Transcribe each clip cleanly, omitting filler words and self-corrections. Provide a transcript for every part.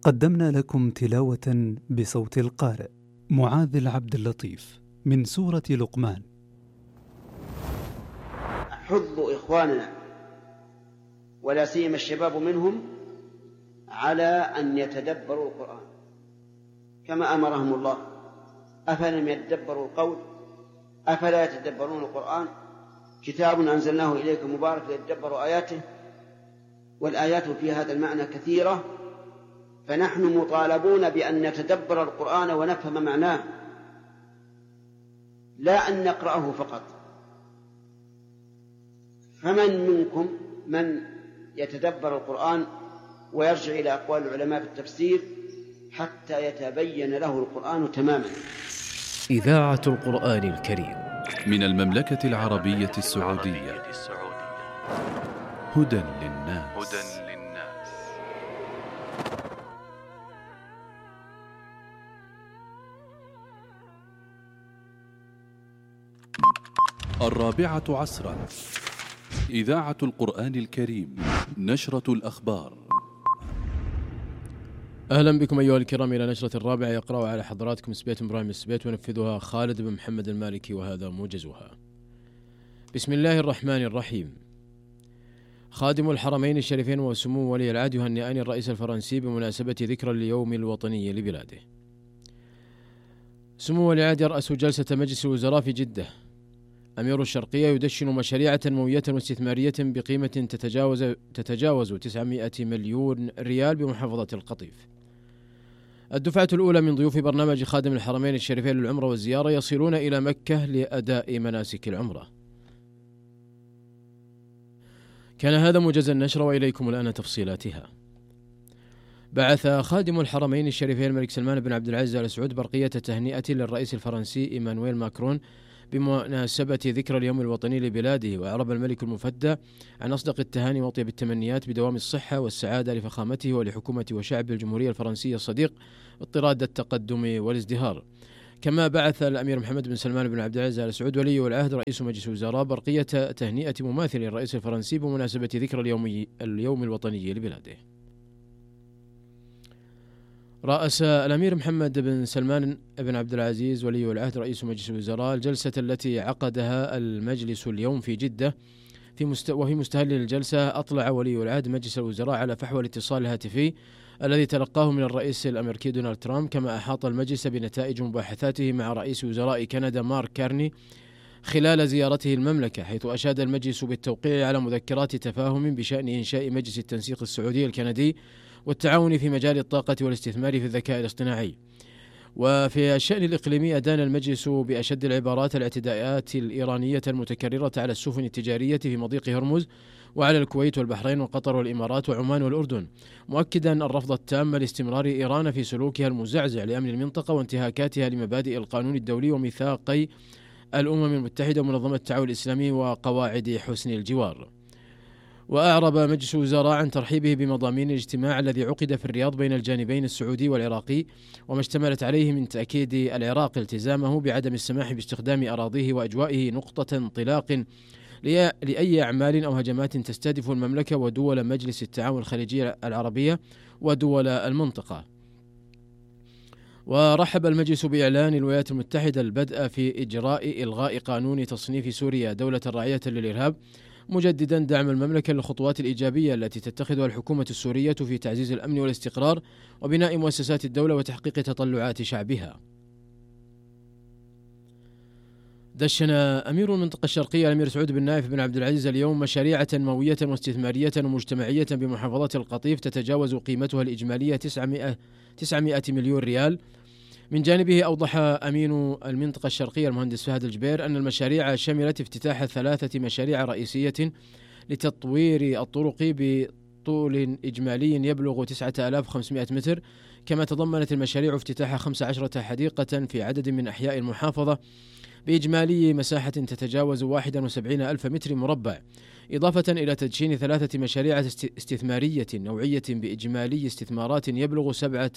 قدمنا لكم تلاوة بصوت القارئ معاذ العبد اللطيف من سورة لقمان. حض إخواننا ولا سيما الشباب منهم على أن يتدبروا القرآن كما أمرهم الله. أفلم يتدبروا القول أفلا يتدبرون القرآن كتاب أنزلناه إليك مبارك ليتدبروا آياته. والآيات في هذا المعنى كثيرة، فنحن مطالبون بأن نتدبر القرآن ونفهم معناه، لا أن نقرأه فقط. فمن منكم من يتدبر القرآن ويرجع إلى أقوال العلماء في التفسير حتى يتبين له القرآن تماما. إذاعة القرآن الكريم من المملكة العربية السعودية. هدى للناس. الرابعة عصرا. إذاعة القرآن الكريم. نشرة الأخبار. أهلا بكم أيها الكرام إلى نشرة الرابعة، يقرأ على حضراتكم سبيت إبراهيم السبيت ونفذها خالد بن محمد المالكي، وهذا موجزها. بسم الله الرحمن الرحيم. خادم الحرمين الشريفين وسمو ولي العهد يهنئان الرئيس الفرنسي بمناسبة ذكرى اليوم الوطني لبلاده. سمو ولي العهد يرأس جلسة مجلس الوزراء في جدة. أمير الشرقية يدشن مشاريع تنموية واستثمارية بقيمة تتجاوز 900 مليون ريال بمحافظة القطيف. الدفعة الأولى من ضيوف برنامج خادم الحرمين الشريفين للعمرة والزيارة يصلون إلى مكة لأداء مناسك العمرة. كان هذا موجز النشر، وإليكم الآن تفصيلاتها. بعث خادم الحرمين الشريفين الملك سلمان بن عبد العزيز آل سعود برقية تهنئة للرئيس الفرنسي إيمانويل ماكرون بمناسبة ذكرى اليوم الوطني لبلاده، وأعرب الملك المفدى عن أصدق التهاني وأطيب التمنيات بدوام الصحة والسعادة لفخامته ولحكومة وشعب الجمهورية الفرنسية الصديق اضطراد التقدم والازدهار. كما بعث الأمير محمد بن سلمان بن عبد العزيز آل سعود ولي العهد رئيس مجلس الوزراء برقية تهنئة مماثل للرئيس الفرنسي بمناسبة ذكرى اليوم الوطني لبلاده. رأس الأمير محمد بن سلمان بن عبد العزيز ولي العهد رئيس مجلس الوزراء الجلسة التي عقدها المجلس اليوم في جدة. وفي مستهل الجلسة أطلع ولي العهد مجلس الوزراء على فحوى الاتصال الهاتفي الذي تلقاه من الرئيس الأمريكي دونالد ترامب. كما أحاط المجلس بنتائج مباحثاته مع رئيس وزراء كندا مارك كارني خلال زيارته المملكة، حيث أشاد المجلس بالتوقيع على مذكرات تفاهم بشأن إنشاء مجلس التنسيق السعودي الكندي والتعاون في مجال الطاقة والاستثمار في الذكاء الاصطناعي. وفي الشأن الإقليمي أدان المجلس بأشد العبارات الاعتداءات الإيرانية المتكررة على السفن التجارية في مضيق هرمز وعلى الكويت والبحرين وقطر والإمارات وعمان والأردن، مؤكدا الرفض التام لاستمرار إيران في سلوكها المزعزع لأمن المنطقة وانتهاكاتها لمبادئ القانون الدولي وميثاقي الأمم المتحدة ومنظمة التعاون الإسلامي وقواعد حسن الجوار. وأعرب مجلس الوزراء عن ترحيبه بمضامين الاجتماع الذي عقد في الرياض بين الجانبين السعودي والعراقي، وما اشتملت عليه من تأكيد العراق التزامه بعدم السماح باستخدام أراضيه وأجوائه نقطة انطلاق لأي أعمال أو هجمات تستهدف المملكة ودول مجلس التعاون الخليجي العربية ودول المنطقة. ورحب المجلس بإعلان الولايات المتحدة البدء في إجراء إلغاء قانون تصنيف سوريا دولة راعية للإرهاب، مجددا دعم المملكة للخطوات الإيجابية التي تتخذها الحكومة السورية في تعزيز الأمن والاستقرار وبناء مؤسسات الدولة وتحقيق تطلعات شعبها. دشن أمير المنطقة الشرقية الأمير سعود بن نايف بن عبد العزيز اليوم مشاريع تنموية واستثمارية ومجتمعية بمحافظة القطيف تتجاوز قيمتها الإجمالية 900 مليون ريال. من جانبه أوضح أمين المنطقة الشرقية المهندس فهد الجبير أن المشاريع شملت افتتاح 3 مشاريع رئيسية لتطوير الطرق بطول إجمالي يبلغ 9500 متر، كما تضمنت المشاريع افتتاح 15 حديقة في عدد من أحياء المحافظة بإجمالي مساحة تتجاوز 71 ألف متر مربع، إضافة إلى تدشين 3 مشاريع استثمارية نوعية بإجمالي استثمارات يبلغ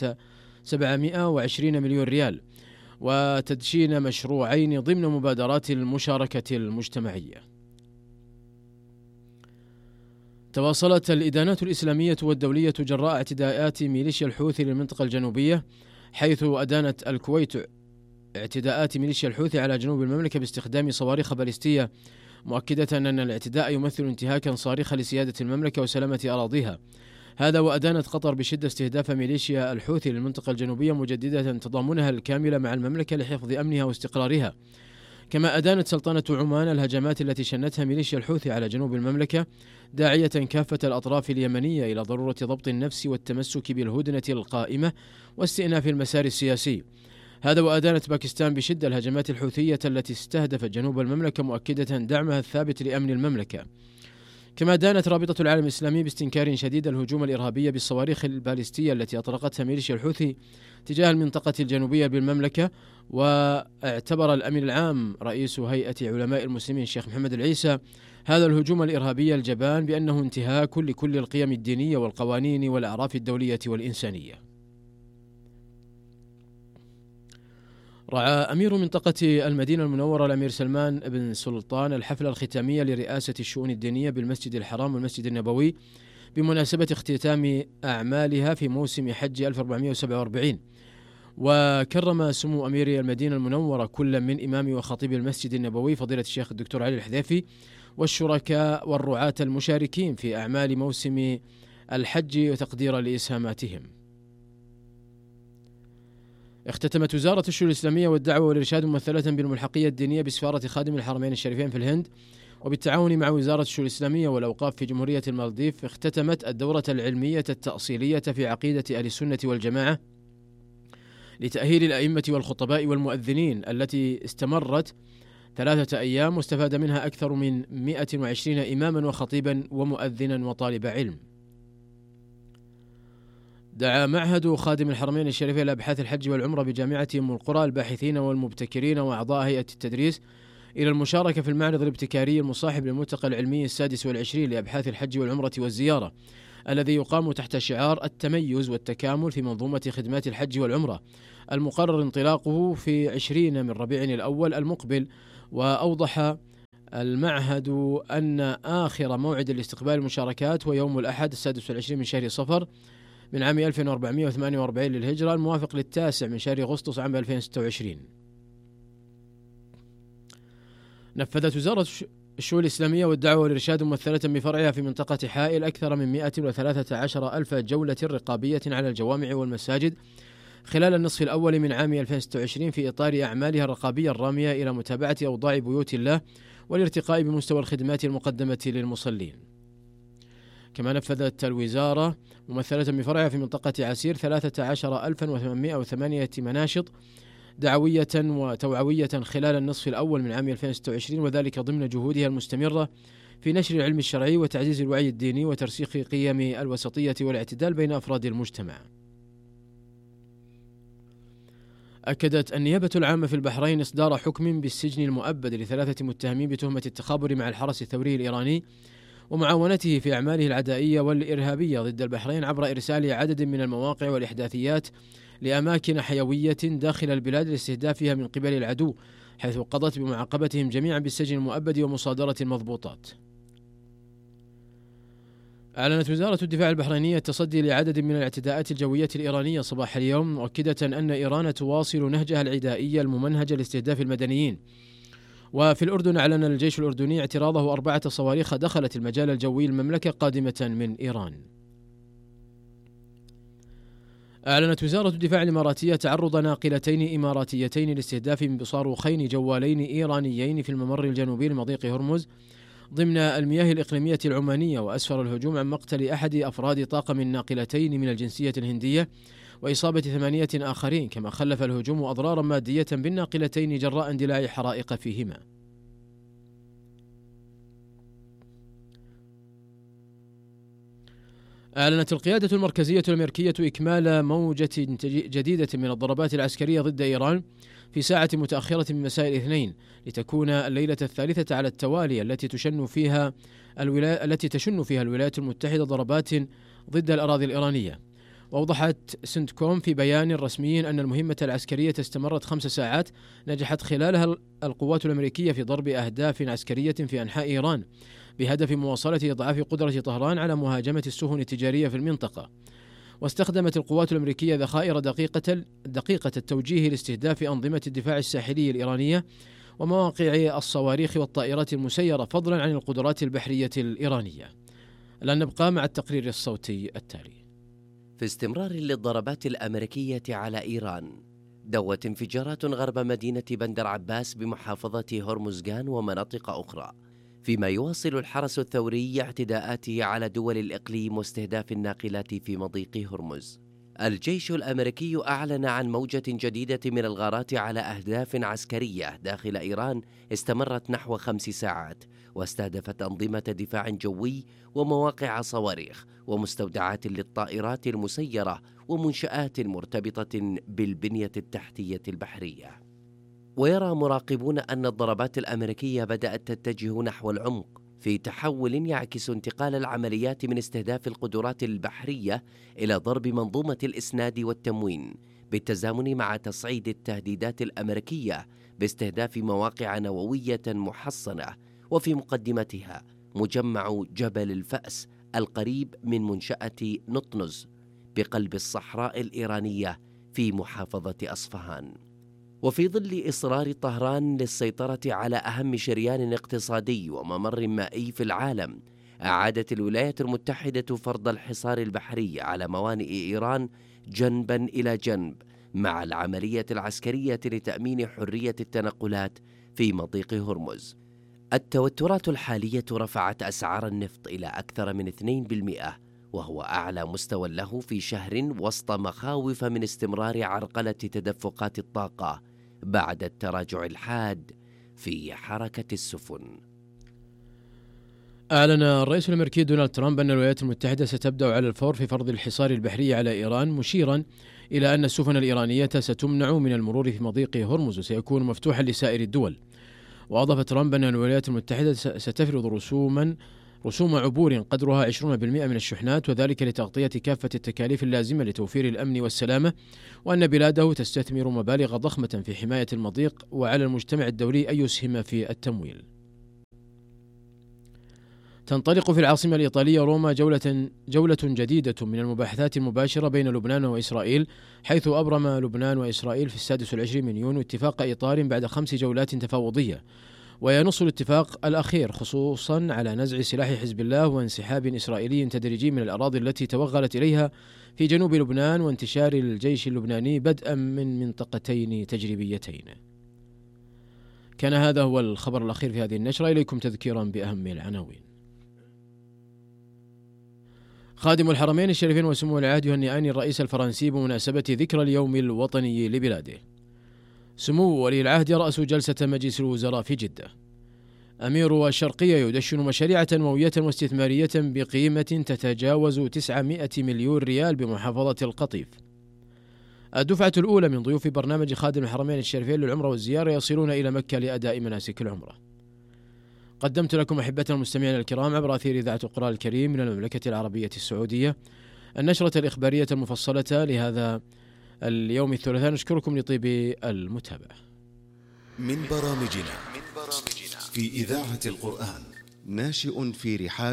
720 مليون ريال، وتدشين مشروعين ضمن مبادرات المشاركة المجتمعية. تواصلت الإدانات الإسلامية والدولية جراء اعتداءات ميليشيا الحوثي للمنطقة الجنوبية، حيث أدانت الكويت اعتداءات ميليشيا الحوثي على جنوب المملكة باستخدام صواريخ باليستية، مؤكدة أن الاعتداء يمثل انتهاكا صارخا لسيادة المملكة وسلامة أراضيها. هذا وأدانت قطر بشدة استهداف ميليشيا الحوثي للمنطقة الجنوبية، مجددة تضامنها الكامل مع المملكة لحفظ أمنها واستقرارها. كما أدانت سلطنة عمان الهجمات التي شنتها ميليشيا الحوثي على جنوب المملكة، داعية كافة الأطراف اليمنية إلى ضرورة ضبط النفس والتمسك بالهدنة القائمة واستئناف المسار السياسي. هذا وأدانت باكستان بشدة الهجمات الحوثية التي استهدفت جنوب المملكة، مؤكدة دعمها الثابت لأمن المملكة. كما دانت رابطة العالم الإسلامي باستنكار شديد الهجوم الإرهابي بالصواريخ الباليستية التي أطلقتها ميليشيا الحوثي تجاه المنطقة الجنوبية بالمملكة. واعتبر الأمين العام رئيس هيئة علماء المسلمين الشيخ محمد العيسى هذا الهجوم الإرهابي الجبان بأنه انتهاك لكل القيم الدينية والقوانين والأعراف الدولية والإنسانية. رعى أمير منطقة المدينة المنورة الأمير سلمان بن سلطان الحفلة الختامية لرئاسة الشؤون الدينية بالمسجد الحرام والمسجد النبوي بمناسبة اختتام أعمالها في موسم حج 1447. وكرم سمو أمير المدينة المنورة كل من إمام وخطيب المسجد النبوي فضيلة الشيخ الدكتور علي الحذيفي والشركاء والرعاة المشاركين في أعمال موسم الحج وتقديرا لإسهاماتهم. اختتمت وزارة الشؤون الإسلامية والدعوة والإرشاد ممثلة بالملحقية الدينية بسفارة خادم الحرمين الشريفين في الهند وبالتعاون مع وزارة الشؤون الإسلامية والأوقاف في جمهورية المالديف، اختتمت الدورة العلمية التأصيلية في عقيدة أهل السنة والجماعة لتأهيل الأئمة والخطباء والمؤذنين التي استمرت 3 أيام، واستفاد منها أكثر من 120 إماما وخطيبا ومؤذنا وطالب علم. دعا معهد خادم الحرمين الشريفين لأبحاث الحج والعمرة بجامعة أم القرى الباحثين والمبتكرين وأعضاء هيئة التدريس إلى المشاركة في المعرض الابتكاري المصاحب للملتقى العلمي 26 لأبحاث الحج والعمرة والزيارة، الذي يقام تحت شعار التميز والتكامل في منظومة خدمات الحج والعمرة، المقرر انطلاقه في 20 من ربيع الأول المقبل. وأوضح المعهد أن آخر موعد لاستقبال المشاركات هو يوم الأحد 26 من شهر صفر من عام 1448 للهجرة، الموافق للتاسع من شهر أغسطس عام 2026. نفذت وزارة الشؤون الإسلامية والدعوة والإرشاد ممثلة بفرعها في منطقة حائل أكثر من 113,000 جولة رقابية على الجوامع والمساجد خلال النصف الأول من عام 2026 في إطار أعمالها الرقابية الرامية إلى متابعة أوضاع بيوت الله والارتقاء بمستوى الخدمات المقدمة للمصلين. كما نفذت الوزارة ممثلة بفرعها في منطقة عسير 13,808 مناشط دعوية وتوعوية خلال النصف الأول من عام 2026، وذلك ضمن جهودها المستمرة في نشر العلم الشرعي وتعزيز الوعي الديني وترسيخ قيم الوسطية والاعتدال بين أفراد المجتمع. أكدت النيابة العامة في البحرين إصدار حكم بالسجن المؤبد ل3 متهمين بتهمة التخابر مع الحرس الثوري الإيراني ومعاونته في أعماله العدائية والإرهابية ضد البحرين عبر إرسال عدد من المواقع والإحداثيات لأماكن حيوية داخل البلاد لاستهدافها من قبل العدو، حيث قضت بمعاقبتهم جميعا بالسجن المؤبد ومصادرة المضبوطات. أعلنت وزارة الدفاع البحرينية التصدي لعدد من الاعتداءات الجوية الإيرانية صباح اليوم، مؤكدة أن إيران تواصل نهجها العدائي الممنهج لاستهداف المدنيين. وفي الأردن أعلن الجيش الأردني اعتراضه 4 صواريخ دخلت المجال الجوي المملكة قادمة من إيران. أعلنت وزارة الدفاع الإماراتية تعرض ناقلتين إماراتيتين لاستهداف بصاروخين جوالين إيرانيين في الممر الجنوبي لمضيق هرمز ضمن المياه الإقليمية العمانية، وأسفر الهجوم عن مقتل أحد أفراد طاقم الناقلتين من الجنسية الهندية وإصابة 8 آخرين، كما خلف الهجوم أضرارا مادية بالناقلتين جراء اندلاع حرائق فيهما. أعلنت القيادة المركزية الأمريكية إكمال موجة جديدة من الضربات العسكرية ضد إيران في ساعة متأخرة من مساء الاثنين، لتكون الليلة الثالثة على التوالي التي تشن فيها الولايات المتحدة ضربات ضد الأراضي الإيرانية. وأوضحت سنتكوم في بيان رسمي أن المهمة العسكرية استمرت 5 ساعات نجحت خلالها القوات الأمريكية في ضرب أهداف عسكرية في أنحاء إيران، بهدف مواصلة إضعاف قدرة طهران على مهاجمة السفن التجارية في المنطقة. واستخدمت القوات الأمريكية ذخائر دقيقة التوجيه لاستهداف أنظمة الدفاع الساحلي الإيرانية ومواقع الصواريخ والطائرات المسيرة، فضلا عن القدرات البحرية الإيرانية. الآن نبقى مع التقرير الصوتي التالي. في استمرار للضربات الأمريكية على إيران، دوت انفجارات غرب مدينة بندر عباس بمحافظة هرمزغان ومناطق أخرى، فيما يواصل الحرس الثوري اعتداءاته على دول الإقليم واستهداف الناقلات في مضيق هرمز. الجيش الأمريكي أعلن عن موجة جديدة من الغارات على أهداف عسكرية داخل إيران استمرت نحو 5 ساعات، واستهدفت أنظمة دفاع جوي ومواقع صواريخ ومستودعات للطائرات المسيرة ومنشآت مرتبطة بالبنية التحتية البحرية. ويرى مراقبون أن الضربات الأمريكية بدأت تتجه نحو العمق في تحول يعكس انتقال العمليات من استهداف القدرات البحرية إلى ضرب منظومة الإسناد والتموين، بالتزامن مع تصعيد التهديدات الأمريكية باستهداف مواقع نووية محصنة، وفي مقدمتها مجمع جبل الفأس القريب من منشأة نطنز بقلب الصحراء الإيرانية في محافظة أصفهان. وفي ظل إصرار طهران للسيطرة على أهم شريان اقتصادي وممر مائي في العالم، أعادت الولايات المتحدة فرض الحصار البحري على موانئ إيران جنبا إلى جنب مع العملية العسكرية لتأمين حرية التنقلات في مضيق هرمز. التوترات الحالية رفعت أسعار النفط إلى أكثر من 2%، وهو أعلى مستوى له في شهر، وسط مخاوف من استمرار عرقلة تدفقات الطاقة بعد التراجع الحاد في حركة السفن. أعلن الرئيس الأمريكي دونالد ترامب أن الولايات المتحدة ستبدأ على الفور في فرض الحصار البحري على إيران، مشيرا إلى أن السفن الإيرانية ستمنع من المرور في مضيق هرمز وسيكون مفتوحا لسائر الدول. وأضاف ترامب أن الولايات المتحدة ستفرض رسوم عبور قدرها 20% من الشحنات، وذلك لتغطية كافة التكاليف اللازمة لتوفير الأمن والسلامة، وأن بلاده تستثمر مبالغ ضخمة في حماية المضيق، وعلى المجتمع الدولي أن يسهم في التمويل. تنطلق في العاصمة الإيطالية روما جولة جديدة من المباحثات المباشرة بين لبنان وإسرائيل، حيث أبرم لبنان وإسرائيل في 26 من يونيو اتفاق إطار بعد 5 جولات تفاوضية. وينص الاتفاق الأخير خصوصا على نزع سلاح حزب الله وانسحاب إسرائيلي تدريجي من الأراضي التي توغلت إليها في جنوب لبنان، وانتشار الجيش اللبناني بدءا من منطقتين تجريبيتين. كان هذا هو الخبر الأخير في هذه النشرة. إليكم تذكيرا بأهم العناوين. خادم الحرمين الشريفين وسمو العهد يهنئان الرئيس الفرنسي بمناسبة ذكرى اليوم الوطني لبلاده. سمو ولي العهد يرأس جلسة مجلس الوزراء في جدة. أمير الشرقية يدشن مشاريع تنموية واستثمارية بقيمة تتجاوز 900 مليون ريال بمحافظة القطيف. الدفعة الأولى من ضيوف برنامج خادم الحرمين الشريفين للعمرة والزيارة يصلون إلى مكة لأداء مناسك العمرة. قدمت لكم أحبتنا المستمعين الكرام عبر أثير إذاعة القرآن الكريم من المملكة العربية السعودية النشرة الإخبارية المفصلة لهذا اليوم الثلاثاء. نشكركم لطيب المتابعة. من برامجنا في إذاعة القرآن ناشئ في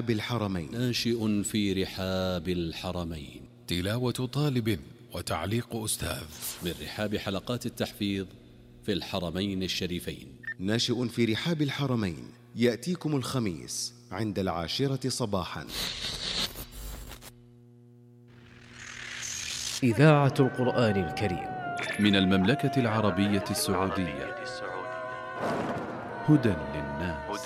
رحاب الحرمين، تلاوة طالب وتعليق أستاذ من رحاب حلقات التحفيظ في الحرمين الشريفين. ناشئ في رحاب الحرمين يأتيكم الخميس عند 10 صباحا. إذاعة القرآن الكريم من المملكة العربية السعودية، هدى للناس.